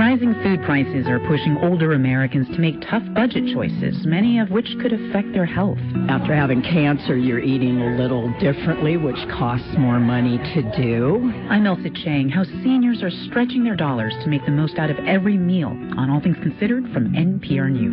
Rising food prices are pushing older Americans to make tough budget choices, many of which could affect their health. After having cancer, you're eating a little differently, which costs more money to do. I'm Elsa Chang. How seniors are stretching their dollars to make the most out of every meal on All Things Considered from NPR News.